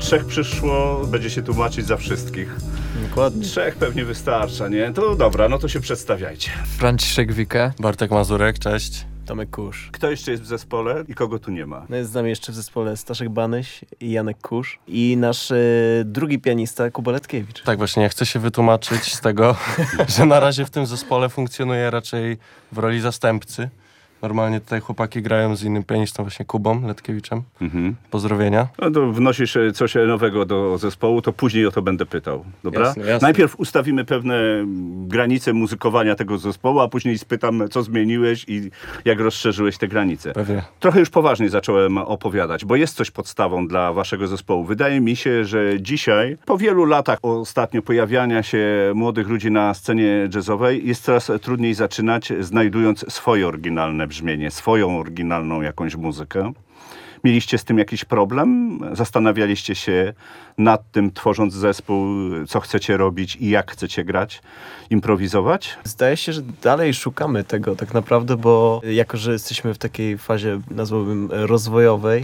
trzech przyszło, będzie się tłumaczyć za wszystkich. Dokładnie. Trzech pewnie wystarcza, nie? To dobra, no to się przedstawiajcie. Franciszek Wikę. Bartek Mazurek, cześć. Tomek Kusz. Kto jeszcze jest w zespole i kogo tu nie ma? No jest z nami jeszcze w zespole Staszek Banyś i Janek Kusz. I nasz drugi pianista Kuba Letkiewicz. Tak właśnie, ja chcę się wytłumaczyć z tego, że na razie w tym zespole funkcjonuję raczej w roli zastępcy. Normalnie tutaj chłopaki grają z innym pianistą, właśnie Kubą Letkiewiczem. Pozdrowienia. No to wnosisz coś nowego do zespołu, to później o to będę pytał, dobra? Jasne, jasne. Najpierw ustawimy pewne granice muzykowania tego zespołu, a później spytam, co zmieniłeś i jak rozszerzyłeś te granice. Pewnie. Trochę już poważniej zacząłem opowiadać, bo jest coś podstawą dla waszego zespołu. Wydaje mi się, że dzisiaj, po wielu latach ostatnio pojawiania się młodych ludzi na scenie jazzowej, jest coraz trudniej zaczynać, znajdując swoje oryginalne brzmienie, swoją oryginalną jakąś muzykę. Mieliście z tym jakiś problem? Zastanawialiście się nad tym, tworząc zespół, co chcecie robić i jak chcecie grać, improwizować? Zdaje się, że dalej szukamy tego tak naprawdę, bo jako, że jesteśmy w takiej fazie, nazwałbym, rozwojowej,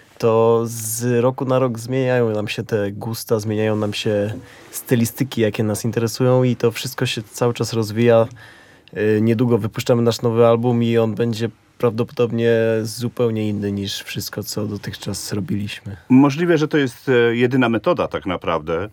to z roku na rok zmieniają nam się te gusta, zmieniają nam się stylistyki, jakie nas interesują i to wszystko się cały czas rozwija. Niedługo wypuszczamy nasz nowy album i on będzie prawdopodobnie zupełnie inny niż wszystko, co dotychczas robiliśmy. Możliwe, że to jest jedyna metoda tak naprawdę,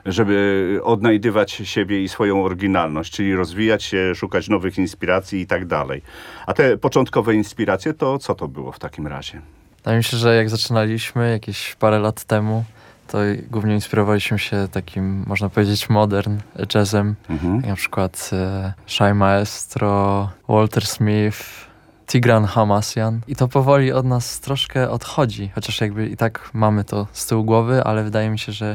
żeby odnajdywać siebie i swoją oryginalność, czyli rozwijać się, szukać nowych inspiracji i tak dalej. A te początkowe inspiracje, to co to było w takim razie? Wydaje mi się, że jak zaczynaliśmy jakieś parę lat temu, to głównie inspirowaliśmy się takim, można powiedzieć, modern jazzem. Jak na przykład Shai Maestro, Walter Smith, Tigran Hamasyan. I to powoli od nas troszkę odchodzi, chociaż jakby i tak mamy to z tyłu głowy, ale wydaje mi się, że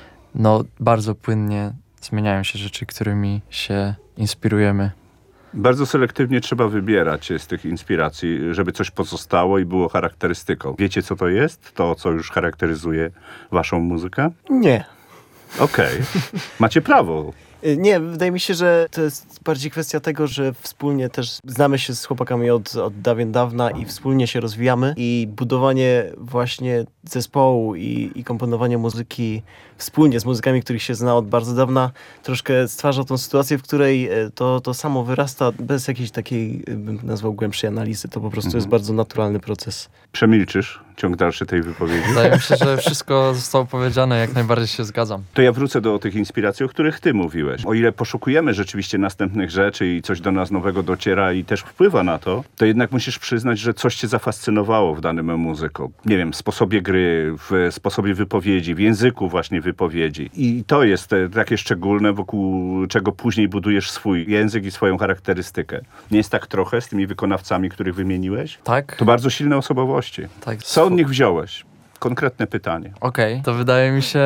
no bardzo płynnie zmieniają się rzeczy, którymi się inspirujemy. Bardzo selektywnie trzeba wybierać z tych inspiracji, żeby coś pozostało i było charakterystyką. Wiecie, co to jest? To, co już charakteryzuje waszą muzykę? Nie. Okej. Macie prawo. Nie, wydaje mi się, że to jest bardziej kwestia tego, że wspólnie też znamy się z chłopakami od dawien dawna i wspólnie się rozwijamy i budowanie właśnie zespołu i komponowanie muzyki wspólnie z muzykami, których się zna od bardzo dawna, troszkę stwarza tą sytuację, w której to samo wyrasta bez jakiejś takiej, bym nazwał, głębszej analizy. To po prostu jest bardzo naturalny proces. Przemilczysz ciąg dalszy tej wypowiedzi? Wydaje mi się, że wszystko zostało powiedziane, jak najbardziej się zgadzam. To ja wrócę do tych inspiracji, o których ty mówiłeś. O ile poszukujemy rzeczywiście następnych rzeczy i coś do nas nowego dociera i też wpływa na to, to jednak musisz przyznać, że coś cię zafascynowało w danym muzyku. Nie wiem, w sposobie gry, w sposobie wypowiedzi, w języku właśnie wypowiedzi. I to jest takie szczególne, wokół czego później budujesz swój język i swoją charakterystykę. Nie jest tak trochę z tymi wykonawcami, których wymieniłeś? Tak? To bardzo silne osobowości. Tak. Co od nich wziąłeś? Konkretne pytanie. Okej, to wydaje mi się,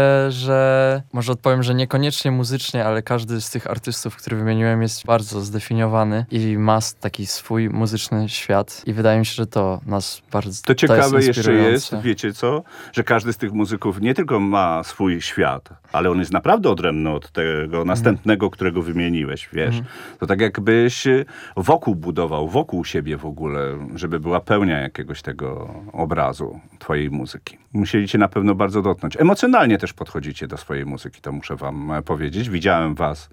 że może odpowiem, że niekoniecznie muzycznie, ale każdy z tych artystów, który wymieniłem, jest bardzo zdefiniowany i ma taki swój muzyczny świat i wydaje mi się, że to nas bardzo To ciekawe jest jeszcze jest, inspirujące. wiecie co, że każdy z tych muzyków nie tylko ma swój świat, ale on jest naprawdę odrębny od tego następnego, którego wymieniłeś, wiesz. To tak jakbyś wokół budował, wokół siebie w ogóle, żeby była pełnia jakiegoś tego obrazu twojej muzyki. Musieliście na pewno bardzo dotknąć. Emocjonalnie też podchodzicie do swojej muzyki, to muszę wam powiedzieć. Widziałem was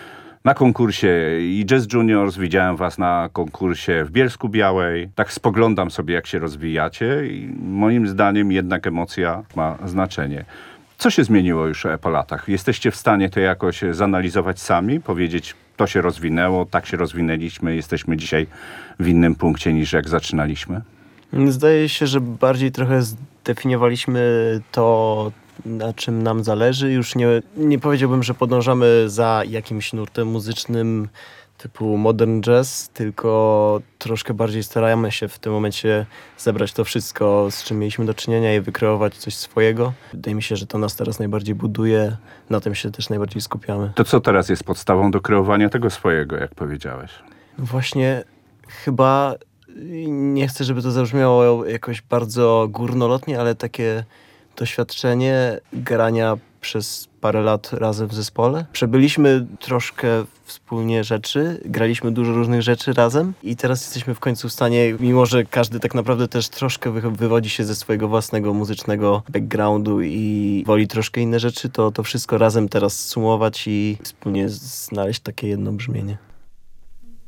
na konkursie i Jazz Juniors, widziałem was na konkursie w Bielsku Białej. Tak spoglądam sobie, jak się rozwijacie i moim zdaniem jednak emocja ma znaczenie. Co się zmieniło już po latach? Jesteście w stanie to jakoś zanalizować sami? Powiedzieć, to się rozwinęło, tak się rozwinęliśmy, jesteśmy dzisiaj w innym punkcie niż jak zaczynaliśmy? Zdaje się, że bardziej trochę zdefiniowaliśmy to, na czym nam zależy. Już nie powiedziałbym, że podążamy za jakimś nurtem muzycznym typu modern jazz, tylko troszkę bardziej staramy się w tym momencie zebrać to wszystko, z czym mieliśmy do czynienia i wykreować coś swojego. Wydaje mi się, że to nas teraz najbardziej buduje, na tym się też najbardziej skupiamy. To co teraz jest podstawą do kreowania tego swojego, jak powiedziałeś? Właśnie chyba, nie chcę, żeby to zabrzmiało jakoś bardzo górnolotnie, ale takie doświadczenie grania przez parę lat razem w zespole. Przebyliśmy troszkę wspólnie rzeczy, graliśmy dużo różnych rzeczy razem i teraz jesteśmy w końcu w stanie, mimo że każdy tak naprawdę też troszkę wywodzi się ze swojego własnego muzycznego backgroundu i woli troszkę inne rzeczy, to wszystko razem teraz sumować i wspólnie znaleźć takie jedno brzmienie.